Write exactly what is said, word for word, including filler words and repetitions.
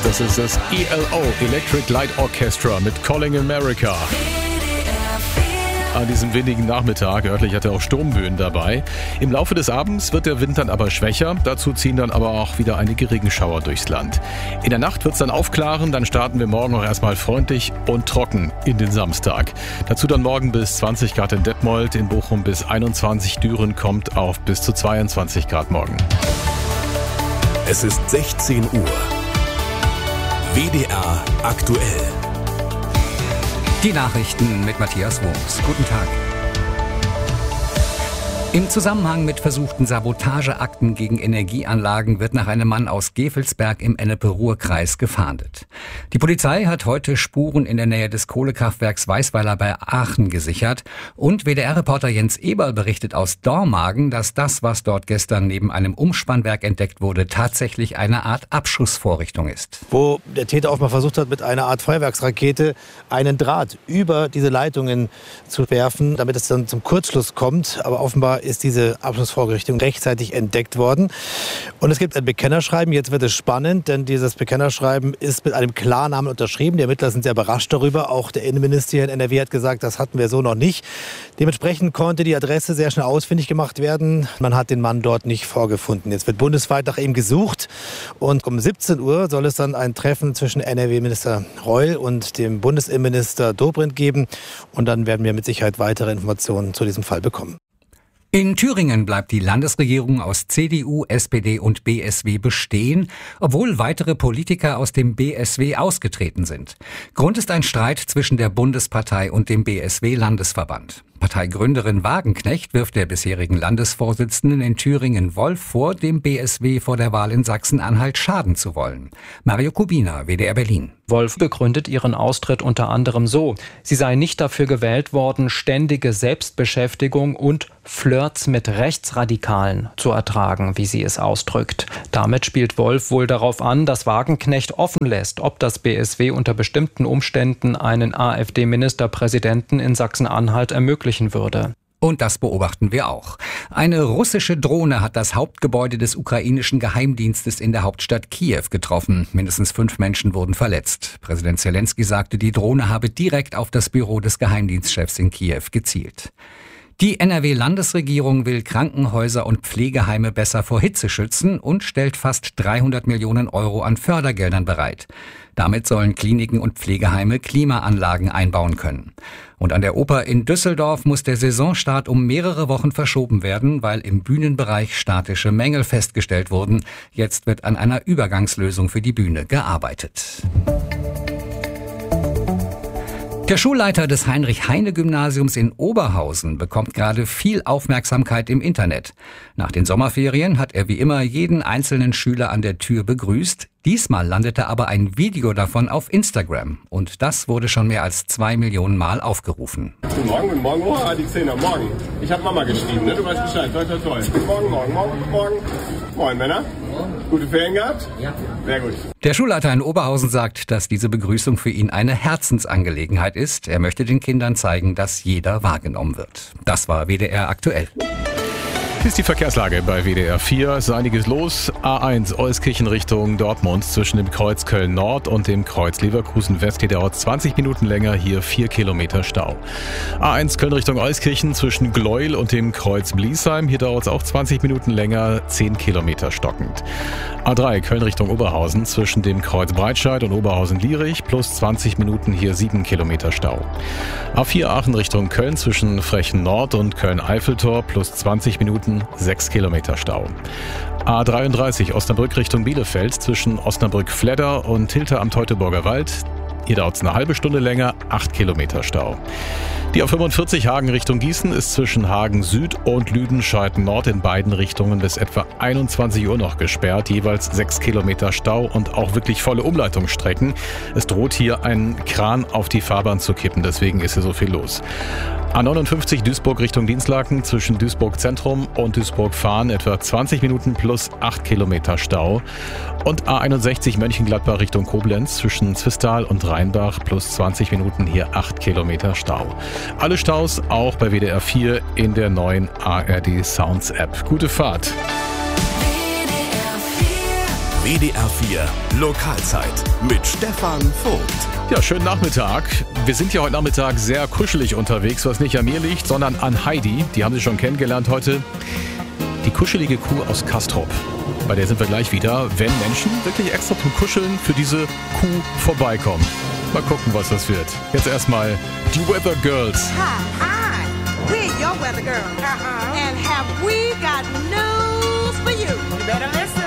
Das ist das E L O, Electric Light Orchestra mit Calling America. An diesem windigen Nachmittag, örtlich hat er auch Sturmböen dabei. Im Laufe des Abends wird der Wind dann aber schwächer. Dazu ziehen dann aber auch wieder einige Regenschauer durchs Land. In der Nacht wird es dann aufklaren. Dann starten wir morgen auch erstmal freundlich und trocken in den Samstag. Dazu dann morgen bis zwanzig Grad in Detmold, in Bochum bis einundzwanzig, Düren kommt auf bis zu zweiundzwanzig Grad morgen. Es ist sechzehn Uhr. W D R aktuell. Die Nachrichten mit Matthias Wurms. Guten Tag. Im Zusammenhang mit versuchten Sabotageakten gegen Energieanlagen wird nach einem Mann aus Gevelsberg im Ennepe-Ruhr-Kreis gefahndet. Die Polizei hat heute Spuren in der Nähe des Kohlekraftwerks Weißweiler bei Aachen gesichert und W D R-Reporter Jens Eberl berichtet aus Dormagen, dass das, was dort gestern neben einem Umspannwerk entdeckt wurde, tatsächlich eine Art Abschussvorrichtung ist. Wo der Täter auch mal versucht hat, mit einer Art Feuerwerksrakete einen Draht über diese Leitungen zu werfen, damit es dann zum Kurzschluss kommt, aber offenbar ist diese Abschlussvorrichtung rechtzeitig entdeckt worden. Und es gibt ein Bekennerschreiben. Jetzt wird es spannend, denn dieses Bekennerschreiben ist mit einem Klarnamen unterschrieben. Die Ermittler sind sehr überrascht darüber. Auch der Innenminister hier in N R W hat gesagt, das hatten wir so noch nicht. Dementsprechend konnte die Adresse sehr schnell ausfindig gemacht werden. Man hat den Mann dort nicht vorgefunden. Jetzt wird bundesweit nach ihm gesucht. Und um siebzehn Uhr soll es dann ein Treffen zwischen N R W-Minister Reul und dem Bundesinnenminister Dobrindt geben. Und dann werden wir mit Sicherheit weitere Informationen zu diesem Fall bekommen. In Thüringen bleibt die Landesregierung aus C D U, S P D und B S W bestehen, obwohl weitere Politiker aus dem B S W ausgetreten sind. Grund ist ein Streit zwischen der Bundespartei und dem B S W-Landesverband. Parteigründerin Wagenknecht wirft der bisherigen Landesvorsitzenden in Thüringen Wolf vor, dem B S W vor der Wahl in Sachsen-Anhalt schaden zu wollen. Mario Kubina, W D R Berlin. Wolf begründet ihren Austritt unter anderem so: Sie sei nicht dafür gewählt worden, ständige Selbstbeschäftigung und Flirts mit Rechtsradikalen zu ertragen, wie sie es ausdrückt. Damit spielt Wolf wohl darauf an, dass Wagenknecht offen lässt, ob das B S W unter bestimmten Umständen einen AfD-Ministerpräsidenten in Sachsen-Anhalt ermöglichen würde. Und das beobachten wir auch. Eine russische Drohne hat das Hauptgebäude des ukrainischen Geheimdienstes in der Hauptstadt Kiew getroffen. Mindestens fünf Menschen wurden verletzt. Präsident Zelensky sagte, die Drohne habe direkt auf das Büro des Geheimdienstchefs in Kiew gezielt. Die N R W-Landesregierung will Krankenhäuser und Pflegeheime besser vor Hitze schützen und stellt fast dreihundert Millionen Euro an Fördergeldern bereit. Damit sollen Kliniken und Pflegeheime Klimaanlagen einbauen können. Und an der Oper in Düsseldorf muss der Saisonstart um mehrere Wochen verschoben werden, weil im Bühnenbereich statische Mängel festgestellt wurden. Jetzt wird an einer Übergangslösung für die Bühne gearbeitet. Der Schulleiter des Heinrich-Heine-Gymnasiums in Oberhausen bekommt gerade viel Aufmerksamkeit im Internet. Nach den Sommerferien hat er wie immer jeden einzelnen Schüler an der Tür begrüßt. Diesmal landete aber ein Video davon auf Instagram. Und das wurde schon mehr als zwei Millionen Mal aufgerufen. Guten Morgen, guten Morgen. Oh, die Zehner, morgen. Ich habe Mama geschrieben, ne? Du weißt Bescheid. Toll, toll, toll. Guten Morgen, morgen, morgen, morgen. Moin, Männer. Gute Ferien gehabt? Ja. Sehr gut. Der Schulleiter in Oberhausen sagt, dass diese Begrüßung für ihn eine Herzensangelegenheit ist. Er möchte den Kindern zeigen, dass jeder wahrgenommen wird. Das war W D R aktuell. Hier ist die Verkehrslage bei W D R vier. Es ist einiges los. A eins Euskirchen Richtung Dortmund zwischen dem Kreuz Köln Nord und dem Kreuz Leverkusen West. Hier dauert zwanzig Minuten länger, hier vier Kilometer Stau. A eins Köln Richtung Euskirchen zwischen Gleuel und dem Kreuz Bliesheim. Hier dauert es auch zwanzig Minuten länger, zehn Kilometer stockend. A drei Köln Richtung Oberhausen zwischen dem Kreuz Breitscheid und Oberhausen-Lierich plus zwanzig Minuten, hier sieben Kilometer Stau. A vier Aachen Richtung Köln zwischen Frechen Nord und Köln-Eiffeltor plus zwanzig Minuten, sechs Kilometer Stau. A dreiunddreißig Osnabrück Richtung Bielefeld zwischen Osnabrück-Fledder und Hilter am Teutoburger Wald. Hier dauert es eine halbe Stunde länger, acht Kilometer Stau. Die A fünfundvierzig Hagen Richtung Gießen ist zwischen Hagen Süd und Lüdenscheid Nord in beiden Richtungen bis etwa einundzwanzig Uhr noch gesperrt. Jeweils sechs Kilometer Stau und auch wirklich volle Umleitungsstrecken. Es droht hier ein Kran auf die Fahrbahn zu kippen, deswegen ist hier so viel los. A neunundfünfzig Duisburg Richtung Dienstlaken zwischen Duisburg Zentrum und Duisburg Fahn etwa zwanzig Minuten plus acht Kilometer Stau. Und A einundsechzig Mönchengladbach Richtung Koblenz zwischen Zwistal und Rheinbach plus zwanzig Minuten, hier acht Kilometer Stau. Alle Staus auch bei W D R vier in der neuen A R D Sounds App. Gute Fahrt! W D R vier Lokalzeit mit Stefan Vogt. Ja, schönen Nachmittag. Wir sind ja heute Nachmittag sehr kuschelig unterwegs, was nicht an mir liegt, sondern an Heidi. Die haben Sie schon kennengelernt heute. Die kuschelige Kuh aus Castrop. Bei der sind wir gleich wieder, wenn Menschen wirklich extra zum Kuscheln für diese Kuh vorbeikommen. Mal gucken, was das wird. Jetzt erstmal die Weather Girls. Hi, hi, we're your weather girls. Uh-huh. And have we got news for you? You better listen.